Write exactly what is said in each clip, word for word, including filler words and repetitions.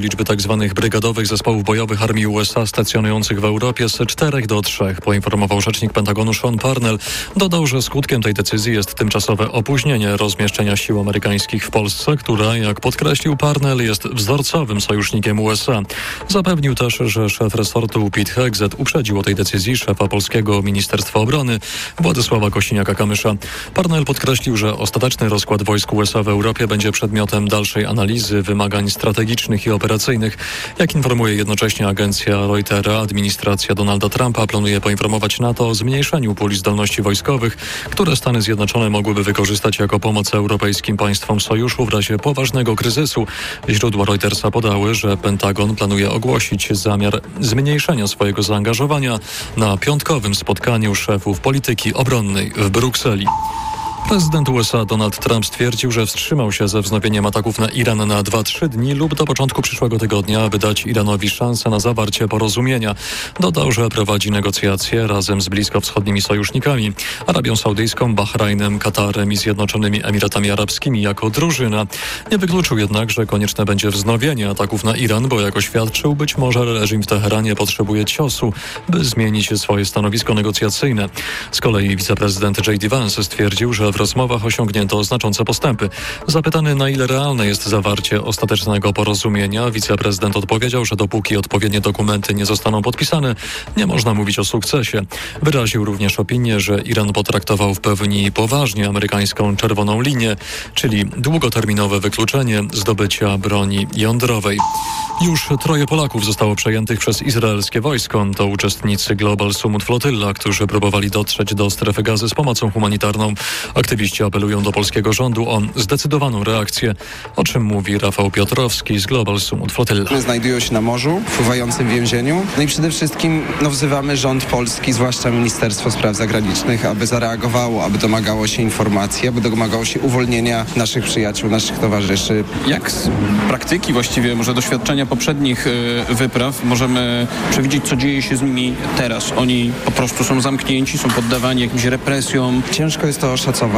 liczby tzw. brygadowych zespołów bojowych armii U S A stacjonujących w Europie z czterech do trzech, poinformował rzecznik Pentagonu Sean Parnell. Dodał, że skutkiem tej decyzji jest tymczasowe opóźnienie rozmieszczenia sił amerykańskich w Polsce, która, jak podkreślił Parnell, jest wzorcowym sojusznikiem U S A. Zapewnił też, że szef resortu Pete Hegseth uprzedził o tej decyzji szefa polskiego Ministerstwa Obrony Władysława Kosiniaka-Kamysza. Parnell podkreślił, że ostateczny rozkład wojsk U S A w Europie będzie przedmiotem dalszej analizy wymagań strategicznych i operacyjnych. Jak informuje jednocześnie agencja Reutera, administracja Donalda Trumpa planuje poinformować NATO o zmniejszeniu puli zdolności wojskowych, które Stany Zjednoczone mogłyby wykorzystać jako pomoc europejskim państwom sojuszu w razie poważnego kryzysu. Źródła Reutersa podały, że Pentagon planuje ogłosić zamiar zmniejszenia swojego zaangażowania na piątkowym spotkaniu szefów polityki obronnej w Brukseli. Prezydent U S A Donald Trump stwierdził, że wstrzymał się ze wznowieniem ataków na Iran na dwa trzy dni lub do początku przyszłego tygodnia, aby dać Iranowi szansę na zawarcie porozumienia. Dodał, że prowadzi negocjacje razem z bliskowschodnimi sojusznikami, Arabią Saudyjską, Bahrajnem, Katarem i Zjednoczonymi Emiratami Arabskimi jako drużyna. Nie wykluczył jednak, że konieczne będzie wznowienie ataków na Iran, bo jak oświadczył, być może reżim w Teheranie potrzebuje ciosu, by zmienić swoje stanowisko negocjacyjne. Z kolei wiceprezydent J D Vance stwierdził, że w rozmowach osiągnięto znaczące postępy. Zapytany, na ile realne jest zawarcie ostatecznego porozumienia, wiceprezydent odpowiedział, że dopóki odpowiednie dokumenty nie zostaną podpisane, nie można mówić o sukcesie. Wyraził również opinię, że Iran potraktował w pełni poważnie amerykańską czerwoną linię, czyli długoterminowe wykluczenie zdobycia broni jądrowej. Już troje Polaków zostało przejętych przez izraelskie wojsko. To uczestnicy Global Summit Flotilla, którzy próbowali dotrzeć do strefy Gazy z pomocą humanitarną. Aktywiści apelują do polskiego rządu o zdecydowaną reakcję, o czym mówi Rafał Piotrowski z Global Summit Flotilla. Znajdują się na morzu, w pływającym więzieniu. No i przede wszystkim no, wzywamy rząd polski, zwłaszcza Ministerstwo Spraw Zagranicznych, aby zareagowało, aby domagało się informacji, aby domagało się uwolnienia naszych przyjaciół, naszych towarzyszy. Jak z praktyki właściwie, może doświadczenia poprzednich y, wypraw możemy przewidzieć, co dzieje się z nimi teraz? Oni po prostu są zamknięci, są poddawani jakimś represjom. Ciężko jest to oszacować.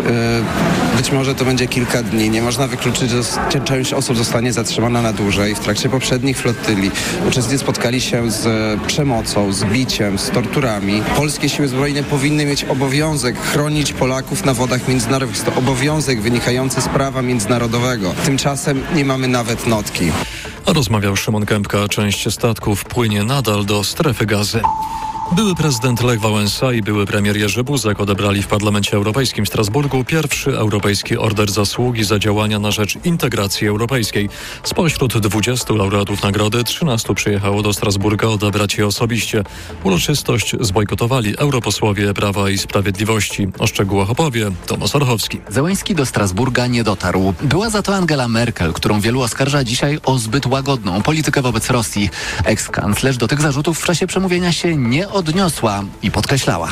Być może to będzie kilka dni. Nie można wykluczyć, że część osób zostanie zatrzymana na dłużej. W trakcie poprzednich flotyli uczestnicy spotkali się z przemocą, z biciem, z torturami. Polskie siły zbrojne powinny mieć obowiązek chronić Polaków na wodach międzynarodowych. Jest to obowiązek wynikający z prawa międzynarodowego. Tymczasem nie mamy nawet notki. Rozmawiał Szymon Kępka. Część statków płynie nadal do strefy Gazy. Były prezydent Lech Wałęsa i były premier Jerzy Buzek odebrali w Parlamencie Europejskim w Strasburgu pierwszy Europejski Order Zasługi za działania na rzecz integracji europejskiej. Spośród dwudziestu laureatów nagrody trzynastu przyjechało do Strasburga odebrać je osobiście. Uroczystość zbojkotowali europosłowie Prawa i Sprawiedliwości. O szczegółach opowie Tomasz Orchowski. Zełenski do Strasburga nie dotarł. Była za to Angela Merkel, którą wielu oskarża dzisiaj o zbyt łagodną politykę wobec Rosji. Eks-kanclerz do tych zarzutów w czasie przemówienia się nie odniosła i podkreślała.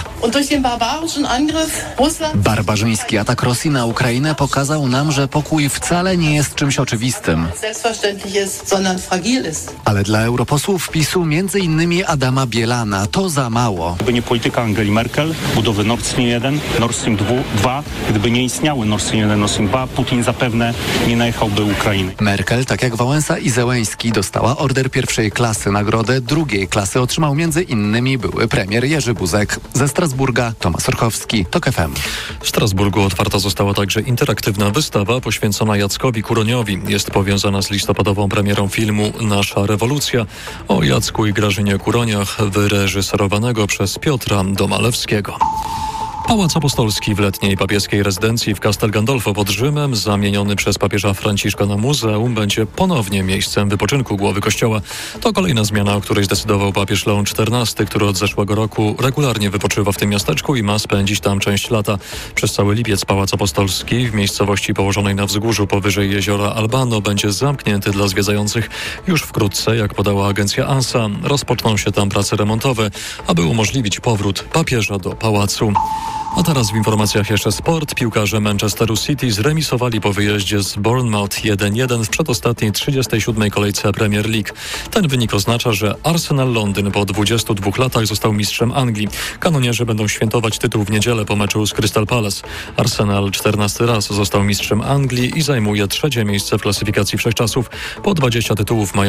Barbarzyński atak Rosji na Ukrainę pokazał nam, że pokój wcale nie jest czymś oczywistym. Ale dla europosłów PiSu, między innymi Adama Bielana, to za mało. Gdyby nie polityka Angeli Merkel, budowy Nord Stream jeden, Nord Stream dwa, gdyby nie istniały Nord Stream jeden, Nord Stream dwa, Putin zapewne nie najechałby Ukrainy. Merkel, tak jak Wałęsa i Zełenski, dostała order pierwszej klasy. Nagrodę drugiej klasy otrzymał między innymi były premier Jerzy Buzek. Ze Strasburga Tomasz Orchowski, TOK F M. W Strasburgu otwarta została także interaktywna wystawa poświęcona Jackowi Kuroniowi. Jest powiązana z listopadową premierą filmu Nasza rewolucja o Jacku i Grażynie Kuroniach, wyreżyserowanego przez Piotra Domalewskiego. Pałac Apostolski w letniej papieskiej rezydencji w Castel Gandolfo pod Rzymem, zamieniony przez papieża Franciszka na muzeum, będzie ponownie miejscem wypoczynku głowy Kościoła. To kolejna zmiana, o której zdecydował papież Leon czternasty, który od zeszłego roku regularnie wypoczywa w tym miasteczku i ma spędzić tam część lata. Przez cały lipiec Pałac Apostolski w miejscowości położonej na wzgórzu powyżej jeziora Albano będzie zamknięty dla zwiedzających. Już wkrótce, jak podała agencja ANSA, rozpoczną się tam prace remontowe, aby umożliwić powrót papieża do pałacu. A teraz w informacjach jeszcze sport. Piłkarze Manchesteru City zremisowali po wyjeździe z Bournemouth jeden jeden w przedostatniej trzydziestej siódmej kolejce Premier League. Ten wynik oznacza, że Arsenal Londyn po dwudziestu dwóch latach został mistrzem Anglii. Kanonierzy będą świętować tytuł w niedzielę po meczu z Crystal Palace. Arsenal czternasty raz został mistrzem Anglii i zajmuje trzecie miejsce w klasyfikacji wszechczasów. Po dwadzieścia tytułów mają